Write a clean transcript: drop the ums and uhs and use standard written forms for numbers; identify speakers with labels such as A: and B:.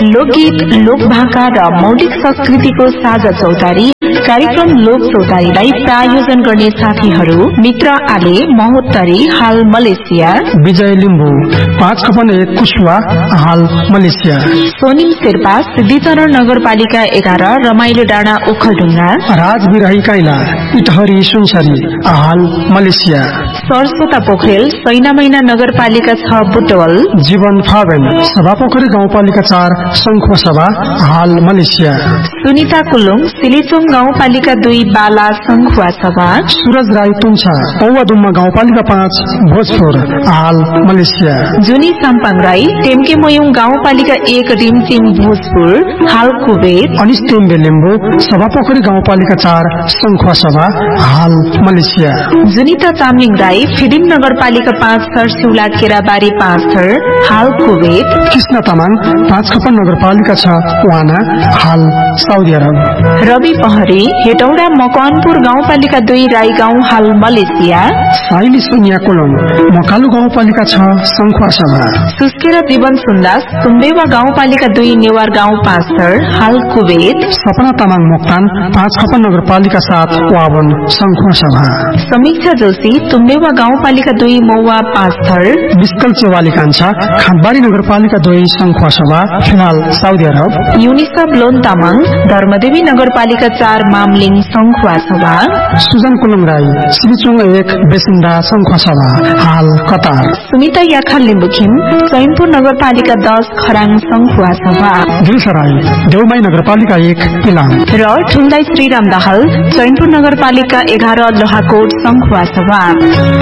A: लोकगीत, लोकभाका र मौलिक संस्कृतिको साझा चौतारी कार्यक्रम लोक चौतारीलाई प्रायोजन गर्ने साथीहरू मित्र आले महोत्तरी हाल मलेसिया,
B: विजय लिम्बू 5 खपन 1 कुशवा हाल मलेसिया,
A: सोनिम शेर्पा सिद्धिचरण नगरपालिका 11 रमाइलो डाँडा ओखलढुङ्गा,
B: राज बिराही काइला इटहरी सुनसरी हाल मलेसिया,
A: सरस्वता पोखरेल सैनामैना नगरपालिका 6 बुटवल,
B: जीवन फाबेन सभापोखरी गाउँपालिका 4 संखुवा सभा हाल मलेसिया,
A: सुनिता कुलुङ सिलिचुङ गाउँपालिका 2 बाला संखुवा सभा,
B: सूरज राई तुम्छा पौवादुम्मा गाउँपालिका 5 भोजपुर हाल मलेसिया,
A: जुनी साम्पाङ राई टेम्के मोयुङ गाउँपालिका 1 रिमचिङ भोजपुर हाल कुवेत,
B: अनिस टेम्बे लिम्बू सभापोखरी गाउँपालिका 4 संखुवा सभा हाल मलेसिया,
A: जुनिता चामलिङ राई फिदिम नगरपालिका 5 सरसिउला केराबारी 5 थर हाल कुवेत,
B: कृष्ण तामाङ 5 खपन नगरपालिका 6 वाना हाल साउदी अरब,
A: रवि पहरी हेटौडा मकवानपुर गाउँपालिका 2 राईगाउँ हाल मलेसिया,
B: साइली सोनिया कोलङ मकालु गाउँपालिका 6 संखुवा सभा,
A: सुस्केरा जीवन सुन्दास तुम्बेवा गाउँपालिका 2 नेवार गाउँ 5 थर हाल कुवेत,
B: सपना तामाङ मोक्तान 5 खपन नगरपालिका 7 वावन संखुवा सभा,
A: समीक्षा जोशी तुम्बेवा गाउँपालिका 2 मौवा 5 थर,
B: बिस्कल चेवाली कान्छा खानबारी नगरपालिका 2 संखुवा सभा फिलहाल Saudi Arab,
A: Yunisa blown Tamang Dharmdevi नगरपालिका 4 मामलिङ संखुवा सभा,
B: सुजन कुलङ राई सिलिचुङ 1 बेसिन्दा संखुवा सभा हाल कतार,
A: सुमिता याखा लिम्बुखिम चैनपुर नगरपालिका 10 खराङ संखुवा सभा,
B: गिरिसराई देउमाई नगरपालिका 1 इलाम
A: र ठुल्दाई श्रीराम दाहाल चैनपुर नगरपालिका 11 लोहाकोट संखुवा सभा।